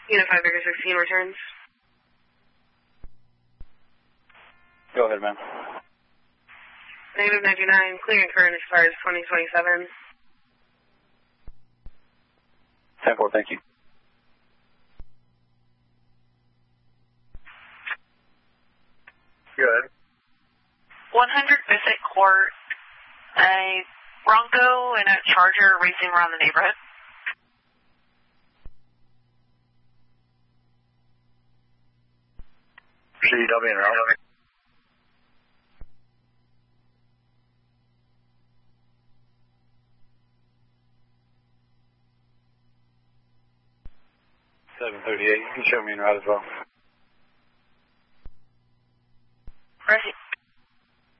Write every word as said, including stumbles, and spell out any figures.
Unit five Baker sixteen returns. Go ahead, ma'am. Negative ninety-nine, clearing current expires twenty twenty-seven. ten four, thank you. Good. one hundred Bissett Court, a Bronco and a Charger racing around the neighborhood. C W and around. seven thirty-eight, you can show me in route as well.